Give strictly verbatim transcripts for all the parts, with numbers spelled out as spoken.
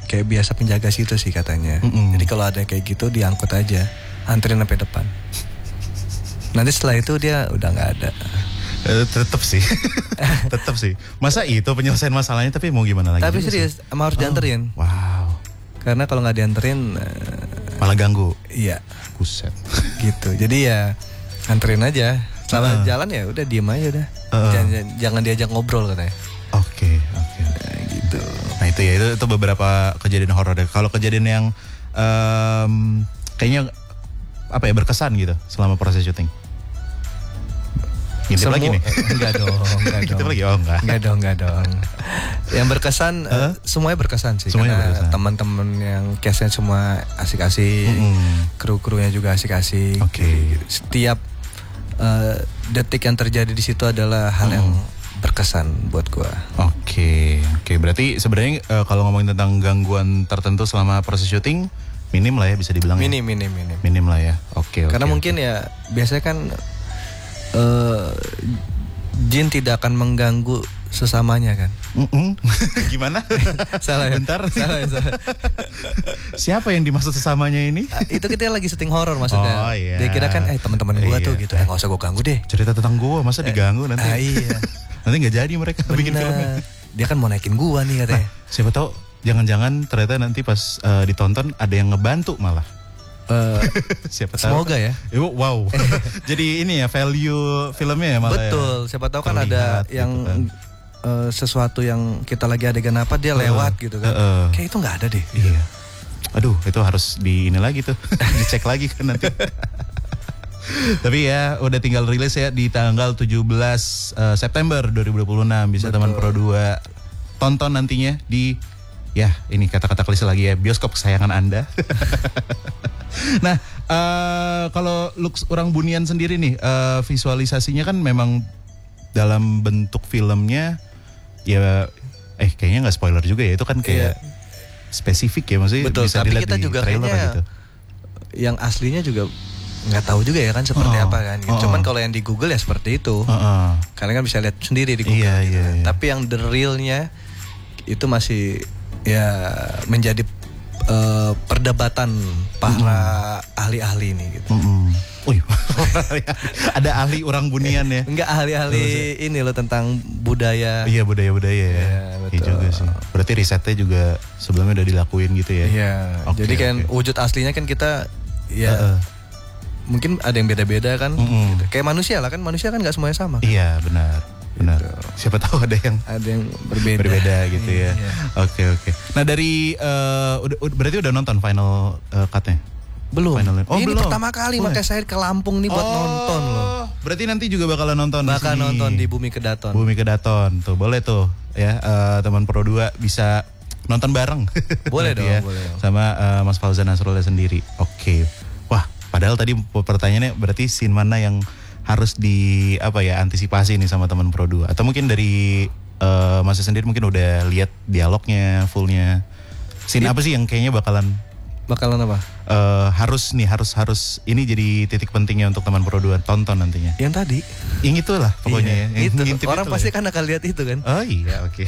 kayak biasa penjaga situ sih katanya. Mm-mm. Jadi kalau ada kayak gitu diangkut aja, anterin sampai depan. Nanti setelah itu dia udah nggak ada. Uh, tetap sih, tetap sih. Masa itu penyelesaian masalahnya, tapi mau gimana lagi? Tapi serius, emang harus oh, dianterin. Wow. Karena kalau nggak dianterin uh, malah ganggu. Iya. Buset. Gitu. Jadi ya anterin aja. Salah uh. jalan ya udah diem aja udah. Uh. Jangan, jangan diajak ngobrol katanya. Oke, okay, oke. Okay. Nah, gitu. Nah itu ya, itu, itu beberapa kejadian horor. Kalau kejadian yang um, kayaknya apa ya berkesan gitu selama proses syuting. Ngintip lagi nih? Enggak dong, enggak dong. lagi? Oh enggak. Enggak dong, enggak dong. Yang berkesan, uh? semuanya berkesan sih. Semuanya karena berkesan. Teman-teman yang cast-nya semua asik-asik, mm-hmm. kru-krunya juga asik-asik. Oke. Okay. Setiap uh, detik yang terjadi di situ adalah hal mm. yang berkesan buat gua. Oke, okay. oke. Okay. Berarti sebenarnya uh, kalau ngomongin tentang gangguan tertentu selama proses syuting, minim lah ya bisa dibilang. Minim, ya? minim, minim. Minim lah ya. Oke, okay, oke. Karena okay, mungkin okay. ya biasanya kan uh, jin tidak akan mengganggu sesamanya kan. Gimana? Salah ya? Bentar. Salah, salah. Siapa yang dimaksud sesamanya ini? Itu kita lagi syuting horor maksudnya. Oh, iya. Dia kira kan eh teman-teman gua iya. tuh gitu. Eh enggak usah gua ganggu deh. Cerita tentang gua masa diganggu nanti. Ah, iya. Nanti enggak jadi mereka Bener. bikin filmnya. Dia kan mau naikin gua nih katanya. Nah, siapa tahu jangan-jangan ternyata nanti pas uh, ditonton ada yang ngebantu malah. Uh, siapa tahu. Semoga ya. Wow. Jadi ini ya value filmnya ya malah. Betul. Ya. Siapa tahu kan ada yang gitu kan. uh, sesuatu yang kita lagi adegan apa dia uh, lewat gitu kan. Uh, uh. Kayak itu nggak ada deh. Iya. Aduh, itu harus di ini lagi tuh. Dicek lagi kan nanti. Tapi ya udah tinggal rilis ya di tanggal tujuh belas uh, September dua ribu dua puluh enam. Bisa Betul. Teman Pro dua tonton nantinya di ya ini kata-kata klise lagi ya, bioskop kesayangan Anda. Nah, uh, kalau looks orang Bunian sendiri nih, uh, visualisasinya kan memang dalam bentuk filmnya ya, eh kayaknya nggak spoiler juga ya, itu kan kayak yeah. spesifik ya, maksudnya Betul, bisa tapi dilihat kita di juga trailer gitu. Yang aslinya juga nggak tahu juga ya kan seperti oh, apa kan. Gitu. Oh, Cuman kalau yang di Google ya seperti itu, oh, oh. kalian kan bisa lihat sendiri di Google. Iya, gitu. iya, iya. Tapi yang the realnya itu masih ya menjadi Uh, perdebatan para mm. ahli-ahli ini gitu. Mm-hmm. Wih, ada ahli orang Bunian ya? Enggak, ahli-ahli ini loh tentang budaya. Iya, budaya-budaya ya. Iya, betul. Iya juga sih. Berarti risetnya juga sebelumnya udah dilakuin gitu ya? Iya. Okay, jadi kan okay. wujud aslinya kan kita ya uh-uh. mungkin ada yang beda-beda kan. Mm-hmm. Gitu. Kayak manusia lah kan, manusia kan nggak semuanya sama. Kan? Iya, benar. Benar. Gitu. Siapa tahu ada yang ada yang berbeda. Berbeda gitu ya. Iya. Oke oke. Nah dari uh, udah, udah berarti udah nonton final uh, cut-nya? Belum. Final, oh, ini belum. pertama kali oh, makanya saya ke Lampung nih buat oh, nonton loh. Berarti nanti juga bakalan nonton Bakal di sini. nonton di Bumi Kedaton. Bumi Kedaton. Tuh boleh tuh ya uh, teman Pro dua bisa nonton bareng. Boleh dong, ya, boleh. Sama uh, Mas Fauzan Nasrullah sendiri. Oke. Okay. Wah, padahal tadi pertanyaannya berarti scene mana yang harus di apa ya antisipasi nih sama teman Pro dua, atau mungkin dari uh, Mas sendiri mungkin udah lihat dialognya fullnya, scene It, apa sih yang kayaknya bakalan bakalan apa uh, harus nih harus harus ini jadi titik pentingnya untuk teman Pro dua tonton nantinya? Yang tadi yang itulah pokoknya iya, ya yang itu orang pasti ya. Kan akan lihat itu kan. Oh iya oke. Okay.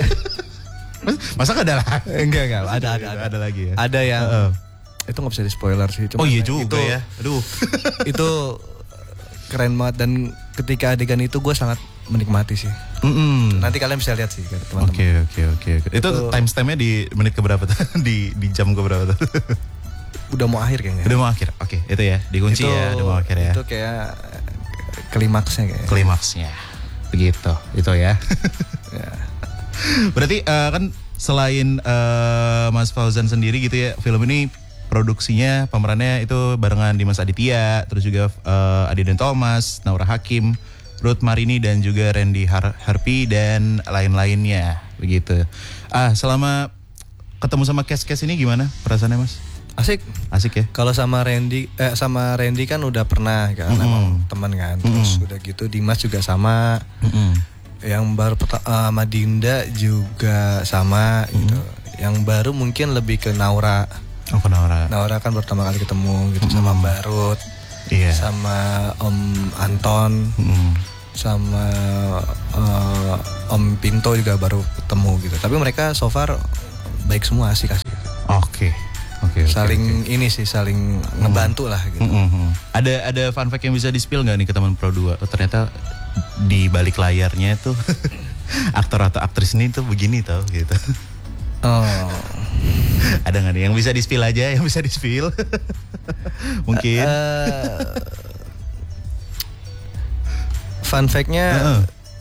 Masa gak ada lah? Enggak enggak ada ada ada, ada lagi ya, ada yang uh, uh. itu nggak bisa di spoiler sih. Cuma oh iya juga itu, ya aduh itu keren banget, dan ketika adegan itu gue sangat menikmati sih. Mm-hmm. Nanti kalian bisa lihat sih teman-teman. Oke oke oke. Itu timestampnya di menit keberapa tuh? di di jam keberapa tuh? Udah mau akhir kayaknya. Udah mau akhir. Oke, okay, itu ya dikunci itu, ya, udah mau akhir ya. Itu kayak klimaksnya kayaknya. Klimaksnya. Begitu. Itu ya. Ya. Berarti uh, kan selain uh, Mas Fauzan sendiri gitu ya, film ini produksinya, pemerannya itu barengan Dimas Aditya, terus juga uh, Adiden Thomas, Naura Hakim, Ruth Marini, dan juga Randy Har- Harpy dan lain-lainnya begitu. Ah, selama ketemu sama cast-cast ini gimana perasaannya Mas? Asik, asik ya. Kalau sama Randy, eh, sama Randy kan udah pernah kan, mm-hmm. emang teman kan. Terus mm-hmm. udah gitu Dimas juga sama. Mm-hmm. Yang baru uh, sama Dinda juga sama mm-hmm. gitu. Yang baru mungkin lebih ke Naura. Oh, Naura. Naura kan pertama kali ketemu gitu mm-hmm. sama Mbak Ruth, yeah. sama Om Anton, mm-hmm. sama uh, Om Pinto juga baru ketemu gitu. Tapi mereka so far baik semua, asik-asik. Oke. Oke. Saling okay. ini sih saling ngebantu lah gitu. Mm-hmm. Ada ada fun fact yang bisa di-spill nggak nih ke teman Pro dua? Oh, ternyata di balik layarnya tuh aktor atau aktris ini tuh begini tau gitu. Oh. Ada nggak nih yang bisa di-spill aja, yang bisa di-spill? Mungkin. Uh, fun fact-nya uh-uh.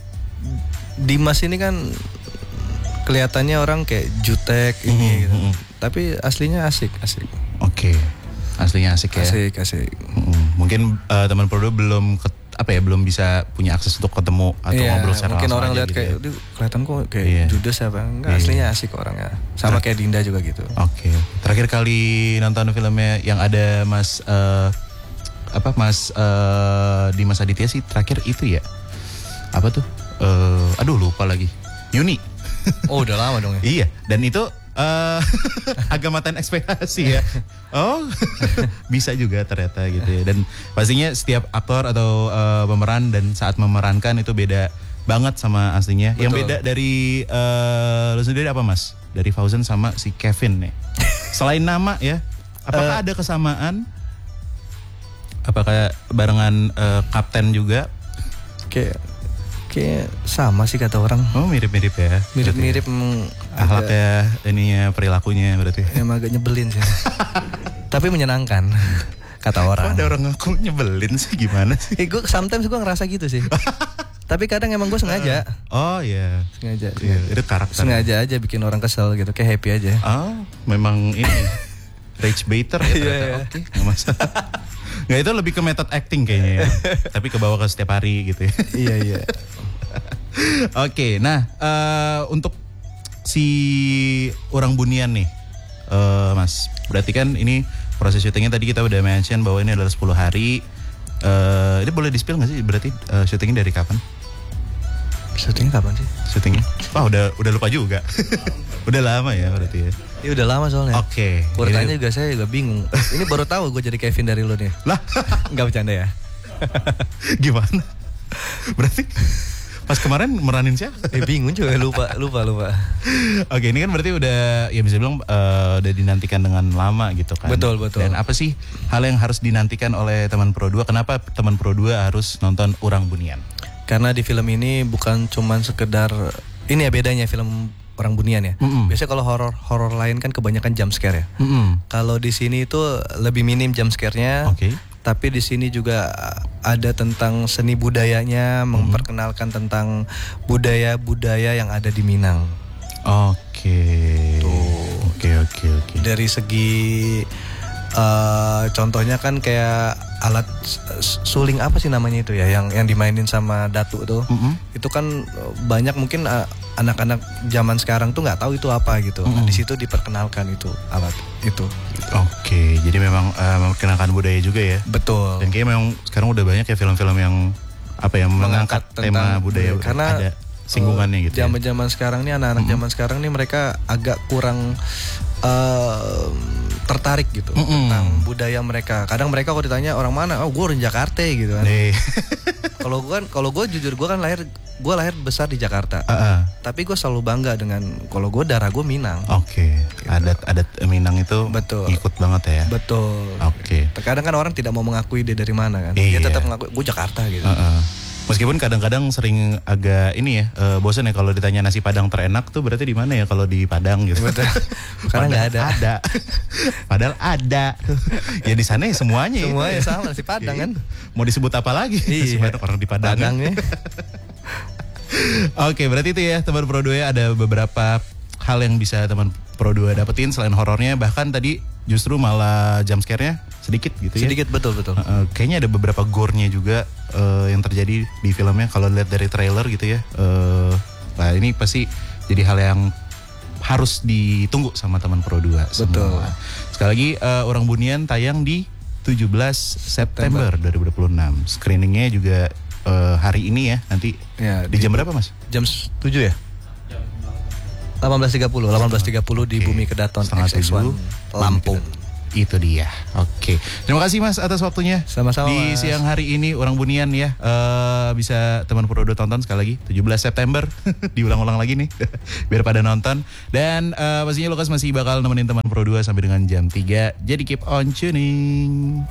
Dimas ini kan kelihatannya orang kayak jutek ini mm-hmm. gitu. Tapi aslinya asik, asik. Oke. Okay. Aslinya asik ya. Asik, asik. Mm-hmm. Mungkin uh, teman Pro dua belum ket, apa ya belum bisa punya akses untuk ketemu atau yeah, ngobrol secara mungkin langsung. Orang lihat gitu kayak ya. Kelihatan kok kayak yeah. judes apa. Enggak, yeah. aslinya asik orangnya. Sama Ter- kayak Dinda juga gitu. Oke. Okay. Terakhir kali nonton filmnya yang ada Mas uh, apa Mas uh, Dimas Aditya sih terakhir itu ya. Apa tuh? Uh, aduh lupa lagi. Yuni. Oh udah lama dong ya. Iya. Dan itu uh, agak matain ekspektasi ya. Oh bisa juga ternyata gitu ya. Dan pastinya setiap aktor atau uh, pemeran dan saat memerankan itu beda banget sama aslinya. Betul. Yang beda dari uh, lu sendiri apa Mas? Dari Fauzan sama si Kevin nih. Selain nama ya, apakah uh, ada kesamaan? Apakah barengan uh, kapten juga? Kayak Kayak sama sih kata orang. Oh mirip-mirip ya. Mirip-mirip akhlaknya, ininya, perilakunya berarti. Emang agak nyebelin sih. Tapi menyenangkan kata orang. Kok ada orang ngaku nyebelin sih gimana sih? Eh gue sometimes gue ngerasa gitu sih. Tapi kadang emang gue sengaja. Oh iya. Sengaja. Iya, itu karakter. Sengaja aja bikin orang kesel gitu, kayak happy aja. Oh, memang ini rage baiter ya ternyata. Iya, oke, nggak masalah. Nggak, itu lebih ke method acting kayaknya ya. Tapi kebawa ke setiap hari gitu ya. Iya iya. Oke, nah uh, untuk si Orang Bunian nih, uh, Mas. Berarti kan ini proses syutingnya tadi kita udah mention bahwa ini adalah sepuluh hari. Uh, ini boleh di-spill nggak sih? Berarti uh, syutingnya dari kapan? Syutingnya kapan sih? Syutingnya? Wah, udah udah lupa juga. Udah lama ya berarti ya. Iya udah lama soalnya. Oke. Okay. Baru tanya juga saya juga bingung. Ini baru tahu gue jadi Kevin dari lu nih. Lah, nggak bercanda ya? Gimana? Berarti pas kemarin meranin siapa? Eh bingung juga, lupa, lupa, lupa. Oke, ini kan berarti udah ya bisa bilang uh, udah dinantikan dengan lama gitu kan. Betul, betul. Dan apa sih hal yang harus dinantikan oleh teman Pro dua? Kenapa teman Pro dua harus nonton Orang Bunian? Karena di film ini bukan cuman sekedar, ini ya bedanya film Orang Bunian ya. Mm-hmm. Biasanya kalau horor horor lain kan kebanyakan jump scare ya. Mm-hmm. Kalau di sini itu lebih minim jump scare-nya. Oke. Okay. Tapi di sini juga ada tentang seni budayanya, mm-hmm. memperkenalkan tentang budaya-budaya yang ada di Minang. Oke. Oke oke oke. Dari segi uh, contohnya kan kayak alat suling apa sih namanya itu ya, yang yang dimainin sama Datu tuh. Mm-hmm. Itu kan banyak mungkin uh, anak-anak zaman sekarang tuh nggak tahu itu apa gitu. Mm-hmm. Nah, di situ diperkenalkan itu alat itu. Oke, jadi memang uh, memperkenalkan budaya juga ya. Betul. Dan kayaknya memang sekarang udah banyak ya film-film yang apa ya mengangkat, mengangkat tema budaya, karena ada singgungannya uh, gitu. Zaman-zaman ya. Sekarang nih anak-anak mm-hmm. zaman sekarang nih mereka agak kurang uh, tertarik gitu mm-hmm. tentang budaya mereka. Kadang mereka kalau ditanya orang mana, oh gue orang Jakarta gitu kan. Kalau gue kan, kalau gue jujur gue kan lahir, gue lahir besar di Jakarta. Uh-uh. Tapi gue selalu bangga dengan kalau gue darah gue Minang. Oke. Okay. Gitu. Adat-adat Minang itu betul. Ikut banget ya. Betul. Oke. Okay. Terkadang kan orang tidak mau mengakui dia dari mana kan. Iya. Dia tetap mengakui gue Jakarta gitu. Uh-uh. Meskipun kadang-kadang sering agak ini ya uh, bosan ya kalau ditanya nasi Padang terenak tuh berarti di mana ya kalau di Padang gitu. Betul. Karena nggak ada. Ada. Padahal ada. Ya di sana ya semuanya. Semuanya itu. sama nasi Padang kan. Mau disebut apa lagi? Iya. Orang di Padang. Padangnya. Oke, berarti itu ya teman Pro dua ada beberapa hal yang bisa teman Pro dua dapetin selain horornya, bahkan tadi justru malah jump scare-nya sedikit gitu ya. Sedikit betul betul. Uh, kayaknya ada beberapa gore-nya juga uh, yang terjadi di filmnya kalau lihat dari trailer gitu ya. Uh, nah ini pasti jadi hal yang harus ditunggu sama teman Pro dua semua. Betul. Sekali lagi uh, Orang Bunian tayang di tujuh belas September dua ribu dua puluh enam. Screeningnya juga uh, hari ini ya nanti. Ya, di, di jam berapa Mas? Jam tujuh ya? delapan belas tiga puluh, delapan belas tiga puluh di okay. Bumi Kedaton X X satu Lampung. Itu dia. Oke. Terima kasih Mas atas waktunya. Sama-sama, Di Mas. siang hari ini Orang Bunian ya. eh, bisa teman Prodo tonton sekali lagi tujuh belas September. Diulang-ulang lagi nih. Biar pada nonton. Dan eh, pastinya Lukas masih bakal nemenin teman Pro dua sampai dengan jam tiga. Jadi keep on tuning.